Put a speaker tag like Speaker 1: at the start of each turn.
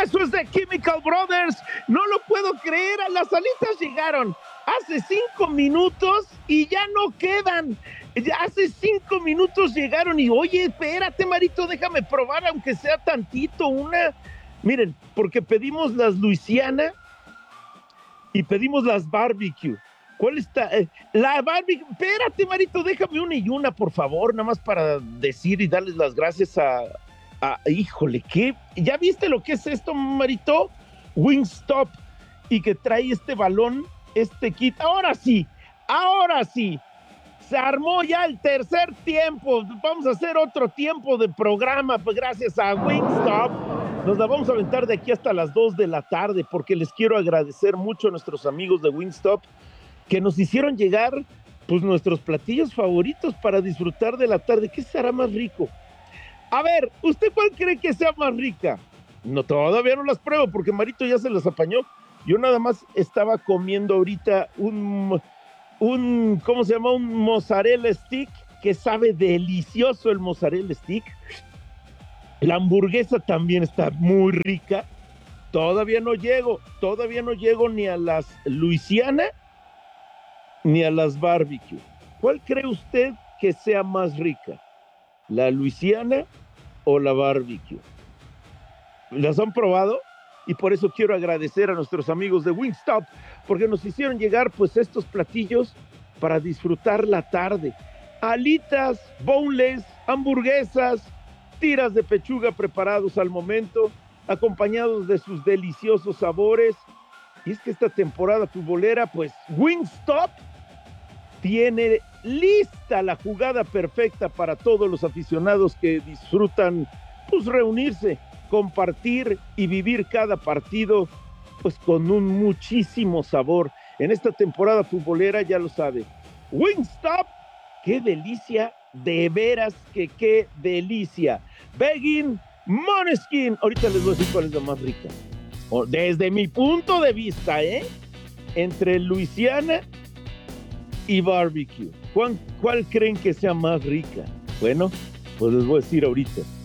Speaker 1: eso es de Chemical Brothers. No lo puedo creer, las alitas llegaron hace 5 minutos y ya no quedan. Ya hace 5 minutos llegaron y, oye, espérate, Marito, déjame probar, aunque sea tantito, una. Miren, porque pedimos las Luisiana y pedimos las barbecue. ¿Cuál está? La barbecue. Espérate, Marito, déjame una y una, por favor, nada más para decir y darles las gracias híjole, ¿qué? ¿Ya viste lo que es esto, Marito? Wingstop, y que trae este balón, este kit. Ahora sí, se armó ya el tercer tiempo. Vamos a hacer otro tiempo de programa, pues gracias a Wingstop. Nos la vamos a aventar de aquí hasta las 2 de la tarde, porque les quiero agradecer mucho a nuestros amigos de Wingstop que nos hicieron llegar pues nuestros platillos favoritos para disfrutar de la tarde. ¿Qué será más rico? A ver, ¿usted cuál cree que sea más rica? No, todavía no las pruebo porque Marito ya se las apañó. Yo nada más estaba comiendo ahorita ¿cómo se llama? Un mozzarella stick, que sabe delicioso el mozzarella stick. La hamburguesa también está muy rica. Todavía no llego ni a las Luisiana ni a las barbecue. ¿Cuál cree usted que sea más rica? ¿La Luisiana o la barbecue? ¿Las han probado? Y por eso quiero agradecer a nuestros amigos de Wingstop, porque nos hicieron llegar pues estos platillos para disfrutar la tarde. Alitas, boneless, hamburguesas, tiras de pechuga preparados al momento, acompañados de sus deliciosos sabores. Y es que esta temporada futbolera, pues Wingstop tiene lista la jugada perfecta para todos los aficionados que disfrutan pues reunirse, compartir y vivir cada partido pues con un muchísimo sabor. En esta temporada futbolera, ya lo sabe, Wingstop, qué delicia, de veras que qué delicia. Begging, Måneskin, ahorita les voy a decir cuál es la más rica. Desde mi punto de vista, entre Luisiana y barbecue, ¿cuál creen que sea más rica? Bueno, pues les voy a decir ahorita.